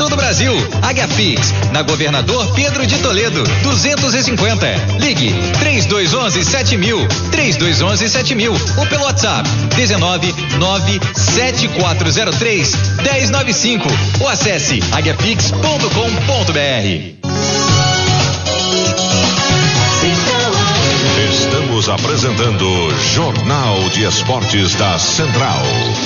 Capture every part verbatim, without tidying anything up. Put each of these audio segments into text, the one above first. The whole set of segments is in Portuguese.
do Brasil. Águiapix, na Governador Pedro de Toledo, duzentos e cinquenta. Ligue três dois um um sete mil, três dois um um sete mil ou pelo WhatsApp dezenove nove sete quatro zero três um zero nove cinco ou acesse águiapix ponto com ponto br. Estamos apresentando Jornal de Esportes da Central.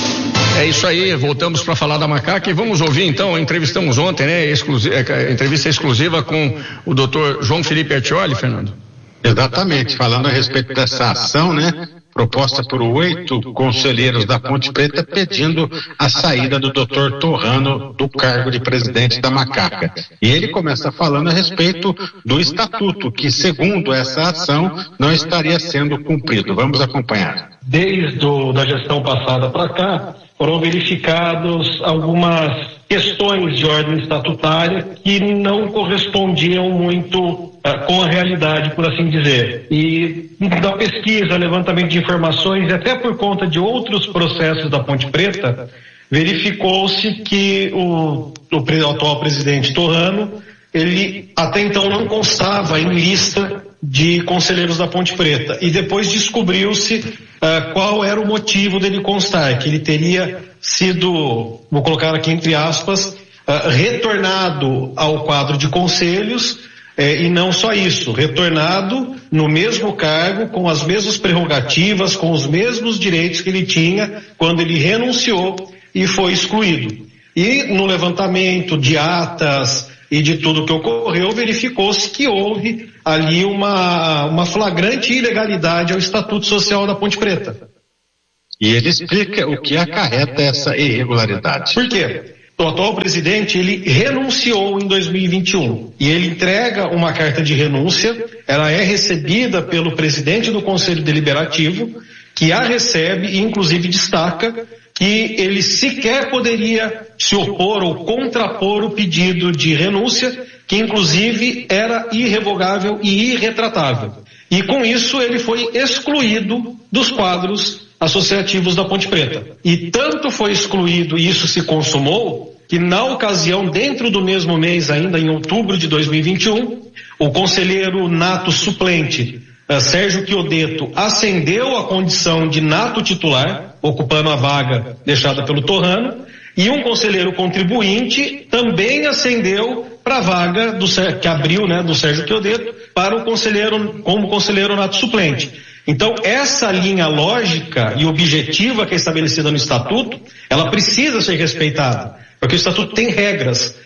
É isso aí, voltamos para falar da macaca e vamos ouvir então, entrevistamos ontem, né, exclusiva, entrevista exclusiva com o doutor João Felipe Artioli, Fernando. Exatamente, falando a respeito dessa ação, né, proposta por oito conselheiros da Ponte Preta pedindo a saída do doutor Torrano do cargo de presidente da Macaca. E ele começa falando a respeito do estatuto, que segundo essa ação não estaria sendo cumprido. Vamos acompanhar. Desde o, da gestão passada para cá, foram verificados algumas questões de ordem estatutária que não correspondiam muito uh, com a realidade, por assim dizer. E da pesquisa, levantamento de informações, e até por conta de outros processos da Ponte Preta, verificou-se que o, o atual presidente Torrano, ele até então não constava em lista de conselheiros da Ponte Preta. E depois descobriu-se uh, qual era o motivo dele constar, que ele teria sido, vou colocar aqui entre aspas, uh, retornado ao quadro de conselhos, eh, e não só isso, retornado no mesmo cargo, com as mesmas prerrogativas, com os mesmos direitos que ele tinha quando ele renunciou e foi excluído. E no levantamento de atas e de tudo que ocorreu, verificou-se que houve ali uma, uma flagrante ilegalidade ao Estatuto Social da Ponte Preta. E ele explica o que acarreta essa irregularidade. Por quê? O atual presidente, ele renunciou em dois mil e vinte e um e ele entrega uma carta de renúncia, ela é recebida pelo presidente do Conselho Deliberativo, que a recebe e inclusive destaca que ele sequer poderia se opor ou contrapor o pedido de renúncia, que inclusive era irrevogável e irretratável. E com isso ele foi excluído dos quadros associativos da Ponte Preta. E tanto foi excluído e isso se consumou, que na ocasião, dentro do mesmo mês, ainda em outubro de dois mil e vinte e um, o conselheiro nato suplente, uh, Sérgio Chiodeto, ascendeu a condição de nato titular, ocupando a vaga deixada pelo Torrano, e um conselheiro contribuinte também ascendeu para a vaga do, que abriu, né, do Sérgio Chiodeto para o conselheiro, como conselheiro nato suplente. Então, essa linha lógica e objetiva que é estabelecida no Estatuto, ela precisa ser respeitada, porque o Estatuto tem regras.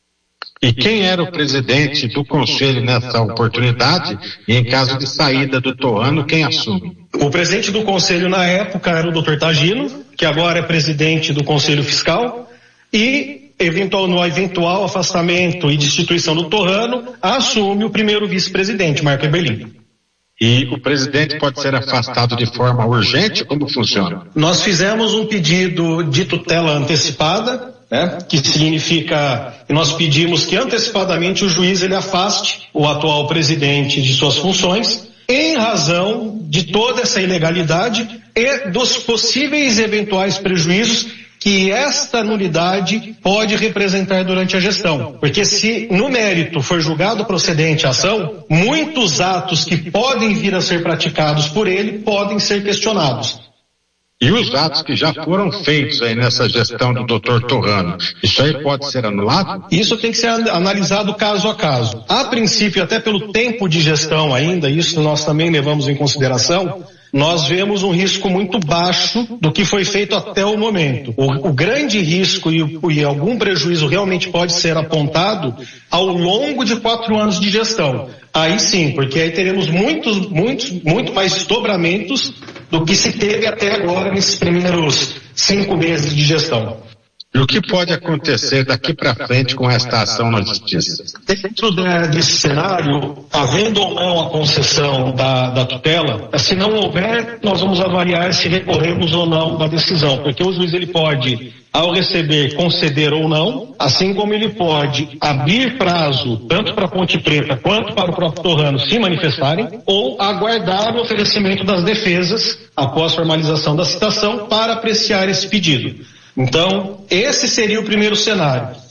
E quem era o presidente do Conselho nessa oportunidade? E em caso de saída do Torrano, quem assume? O presidente do Conselho na época era o doutor Tagino, que agora é presidente do Conselho Fiscal, e eventual, no eventual afastamento e destituição do Torrano, assume o primeiro vice-presidente, Marco Eberlin. E o presidente pode ser afastado de forma urgente? Como funciona? Nós fizemos um pedido de tutela antecipada, né, que significa que nós pedimos que antecipadamente o juiz ele afaste o atual presidente de suas funções, em razão de toda essa ilegalidade e dos possíveis eventuais prejuízos que esta nulidade pode representar durante a gestão. Porque se no mérito for julgado procedente a ação, muitos atos que podem vir a ser praticados por ele podem ser questionados. E os atos que já foram feitos aí nessa gestão do doutor Torrano, isso aí pode ser anulado? Isso tem que ser analisado caso a caso. A princípio, até pelo tempo de gestão ainda, isso nós também levamos em consideração, nós vemos um risco muito baixo do que foi feito até o momento. O, o grande risco e, e algum prejuízo realmente pode ser apontado ao longo de quatro anos de gestão. Aí sim, porque aí teremos muitos, muitos, muito mais desdobramentos do que se teve até agora nesses primeiros cinco meses de gestão. E o que pode acontecer daqui para frente com esta ação na justiça? Dentro desse cenário, havendo ou não a concessão da, da tutela, se não houver, nós vamos avaliar se recorremos ou não da decisão, porque o juiz ele pode, ao receber, conceder ou não, assim como ele pode abrir prazo tanto para a Ponte Preta quanto para o próprio Torrano se manifestarem, ou aguardar o oferecimento das defesas após formalização da citação para apreciar esse pedido. Então, esse seria o primeiro cenário.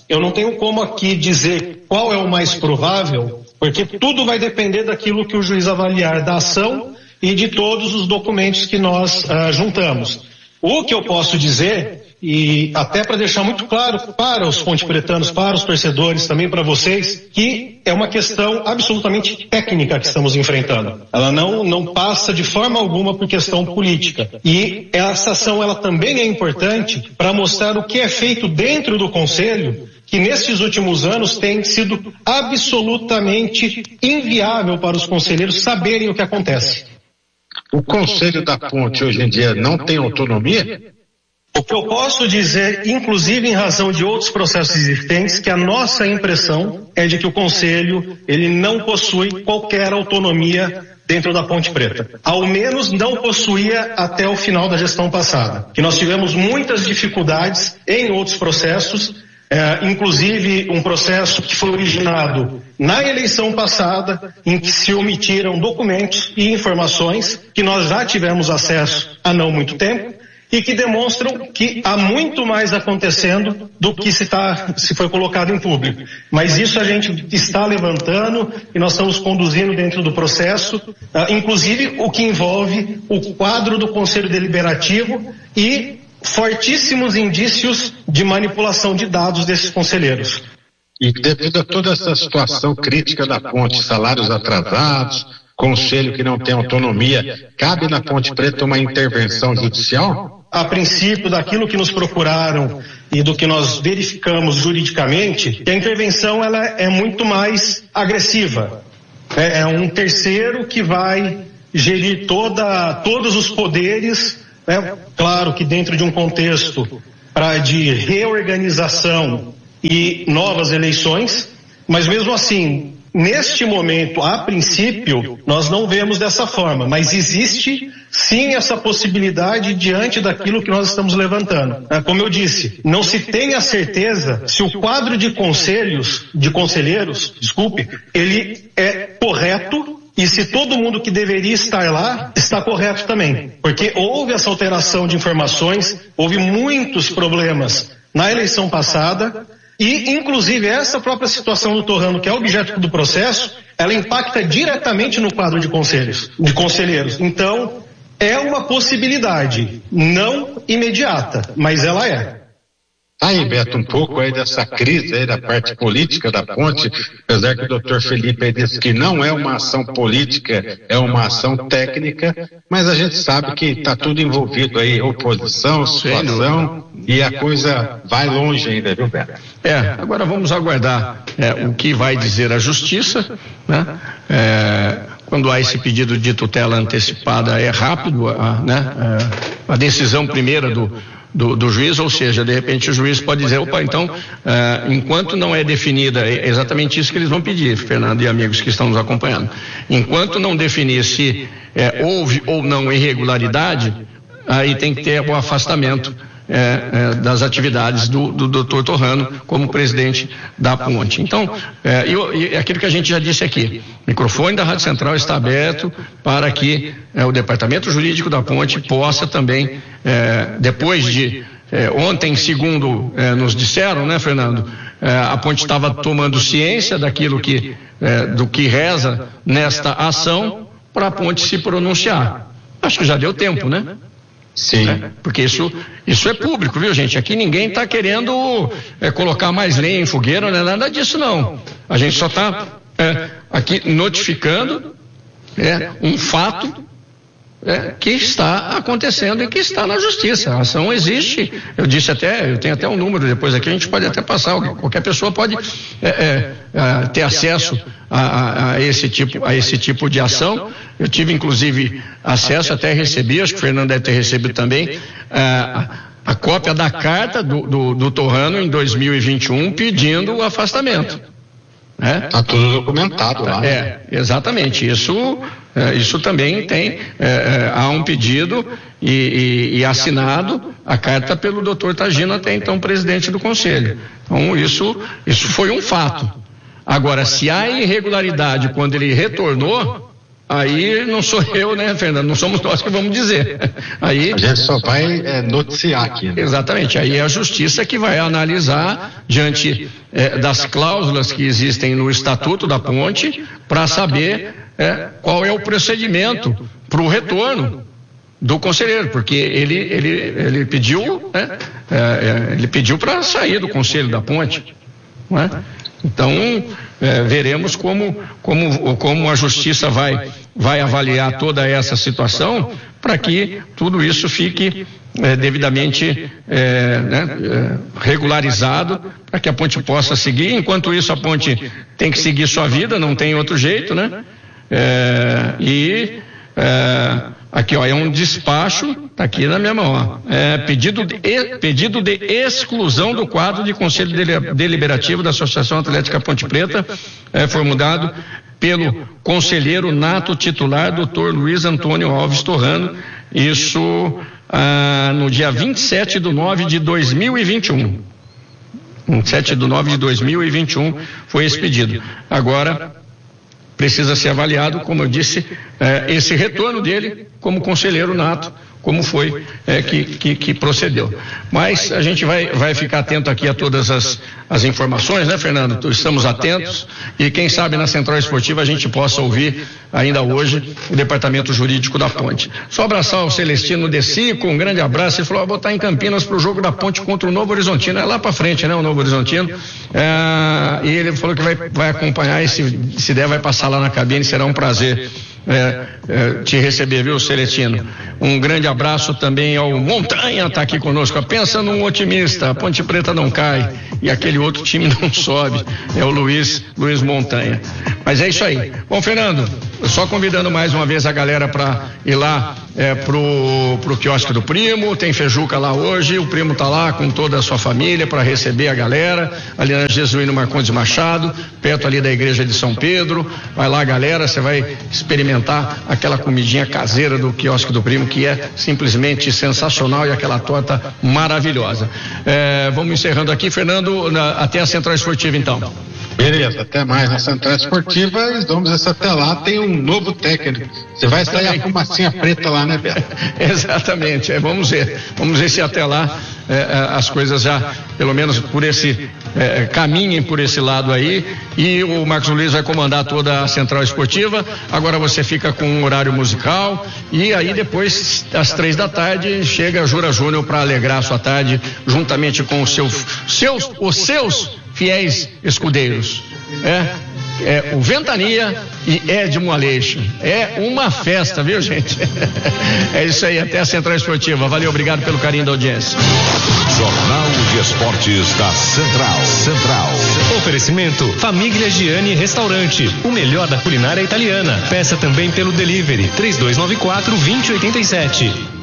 eu não tenho como aqui dizer qual é o mais provável, porque tudo vai depender daquilo que o juiz avaliar da ação e de todos os documentos que nós uh, juntamos. O que eu posso dizer, e até para deixar muito claro para os pontepretanos, para os torcedores, também para vocês, que é uma questão absolutamente técnica que estamos enfrentando. Ela não, não passa de forma alguma por questão política. E essa ação ela também é importante para mostrar o que é feito dentro do Conselho, que nesses últimos anos tem sido absolutamente inviável para os conselheiros saberem o que acontece. O Conselho da Ponte hoje em dia não tem autonomia? O que eu posso dizer, inclusive em razão de outros processos existentes, que a nossa impressão é de que o Conselho ele não possui qualquer autonomia dentro da Ponte Preta. Ao menos não possuía até o final da gestão passada. Que nós tivemos muitas dificuldades em outros processos, É, inclusive um processo que foi originado na eleição passada, em que se omitiram documentos e informações que nós já tivemos acesso há não muito tempo e que demonstram que há muito mais acontecendo do que se, tá, se foi colocado em público. Mas isso a gente está levantando e nós estamos conduzindo dentro do processo, uh, inclusive o que envolve o quadro do Conselho Deliberativo e fortíssimos indícios de manipulação de dados desses conselheiros. E devido a toda essa situação crítica da ponte, salários atrasados, conselho que não tem autonomia, cabe na Ponte Preta uma intervenção judicial? A princípio, daquilo que nos procuraram e do que nós verificamos juridicamente, a intervenção ela é muito mais agressiva. É, é um terceiro que vai gerir toda, todos os poderes. É claro que dentro de um contexto pra, de reorganização e novas eleições, mas mesmo assim, neste momento, a princípio, nós não vemos dessa forma, mas existe sim essa possibilidade diante daquilo que nós estamos levantando. Como eu disse, não se tem a certeza se o quadro de conselhos, de conselheiros, desculpe, ele é correto e se todo mundo que deveria estar lá está correto também. Porque houve essa alteração de informações, houve muitos problemas na eleição passada e, inclusive, essa própria situação do Torrano, que é objeto do processo, ela impacta diretamente no quadro de conselhos, de conselheiros. Então, é uma possibilidade, não imediata, mas ela é. Aí, Beto, um pouco aí dessa crise aí da parte política da ponte, apesar que o doutor Felipe aí disse que não é uma ação política, é uma ação técnica, mas a gente sabe que está tudo envolvido aí, oposição, situação, e a coisa vai longe ainda, viu, Beto? É, agora vamos aguardar é, o que vai dizer a Justiça, né? É, quando há esse pedido de tutela antecipada é rápido, a, né? É, a decisão primeira do Do, do juiz, ou seja, de repente o juiz pode dizer, opa, então, uh, enquanto não é definida, é exatamente isso que eles vão pedir, Fernando e amigos que estão nos acompanhando, enquanto não definir se é, houve ou não irregularidade, aí tem que ter o afastamento é, é, das atividades do, do doutor Torrano como presidente da ponte. Então, é, e, e aquilo que a gente já disse aqui, o microfone da Rádio Central está aberto para que é, o departamento jurídico da ponte possa também, é, depois de é, ontem, segundo é, nos disseram, né, Fernando, é, a ponte estava tomando ciência daquilo que, é, do que reza nesta ação para a ponte se pronunciar. Acho que já deu tempo, né? Sim. É, porque isso, isso é público, viu, gente? Aqui ninguém está querendo é, colocar mais lenha em fogueira, não é nada disso, não. A gente só está é, aqui notificando é, um fato é, que está acontecendo e que está na justiça. A ação existe. Eu disse até, eu tenho até um número depois aqui, a gente pode até passar, qualquer pessoa pode é, é, é, ter acesso a, a, a, esse tipo, a esse tipo de ação. Eu tive inclusive acesso, até recebi, acho que o Fernando deve ter recebido também, a, a cópia da carta do, do, do Torrano em dois mil e vinte e um pedindo o afastamento. Está é? tudo documentado lá. É, exatamente. Isso, é, isso também tem, é, é, há um pedido e, e, e assinado a carta pelo doutor Tagino, até então presidente do Conselho. Então isso, isso foi um fato. Agora, se há irregularidade quando ele retornou, aí não sou eu, né, Fernando? Não somos nós que vamos dizer. Aí, a gente só vai é, noticiar aqui. Né? Exatamente. Aí é a justiça que vai analisar diante é, das cláusulas que existem no Estatuto da Ponte para saber é, qual é o procedimento para o retorno do conselheiro, porque ele, ele, ele pediu, né, é, ele pediu para sair do Conselho da Ponte, não é? Então, é, veremos como, como, como a justiça vai, vai avaliar toda essa situação para que tudo isso fique é, devidamente é, né, é, regularizado, para que a ponte possa seguir. Enquanto isso, a ponte tem que seguir sua vida, não tem outro jeito, né? É, e é, aqui, ó, é um despacho, tá aqui na minha mão, ó, é, pedido de, pedido de exclusão do quadro de conselho deliberativo da Associação Atlética Ponte Preta, é, formulado pelo conselheiro nato titular, doutor Luiz Antônio Alves Torrano, isso ah, no dia vinte e sete de nove de dois mil e vinte e um. vinte e sete de nove de dois mil e vinte e um foi esse pedido. Agora, precisa ser avaliado, como eu disse, eh, esse retorno dele como conselheiro nato, como foi eh, que, que, que procedeu. Mas a gente vai, vai ficar atento aqui a todas as, as informações, né, Fernando? Estamos atentos e quem sabe na Central Esportiva a gente possa ouvir ainda hoje o Departamento Jurídico da Ponte. Só abraçar o Celestino Decico, um grande abraço. Ele falou, ah, vou estar em Campinas para o jogo da Ponte contra o Novo Horizontino. É lá para frente, né, o Novo Horizontino. É, e ele falou que vai, vai acompanhar e se, se der vai passar lá na cabine, será um prazer É, é, te receber, viu, Celestino? Um grande abraço também ao Montanha, tá aqui conosco. Pensa num otimista, a Ponte Preta não cai e aquele outro time não sobe, é o Luiz, Luiz Montanha. Mas é isso aí. Bom, Fernando, só convidando mais uma vez a galera para ir lá é, pro, pro quiosque do Primo, tem feijuca lá hoje, o Primo tá lá com toda a sua família para receber a galera, ali na Jesuíno Marcondes Machado, perto ali da igreja de São Pedro. Vai lá, galera, você vai experimentar aquela comidinha caseira do quiosque do Primo, que é simplesmente sensacional, e aquela torta maravilhosa. É, vamos encerrando aqui, Fernando, na, até a Central Esportiva então. Beleza, até mais na Central Esportiva. E vamos essa até lá, tem um novo técnico. Você vai sair a fumacinha preta lá, né, Beto? Exatamente, é, vamos ver, vamos ver se até lá é, as coisas já, pelo menos por esse, é, caminhem por esse lado aí, e o Marcos Luiz vai comandar toda a Central Esportiva. Agora você fica com um horário musical, e aí depois, às três da tarde, chega a Jura Júnior para alegrar a sua tarde, juntamente com os seus, seus, os seus fiéis escudeiros. É, é o Ventania e Edmo Aleixo. É uma festa, viu, gente? É isso aí, até a Central Esportiva. Valeu, obrigado pelo carinho da audiência. Jornal de Esportes da Central. Central. Oferecimento Família Gianni Restaurante, o melhor da culinária italiana. Peça também pelo delivery três dois nove quatro, dois zero oito sete.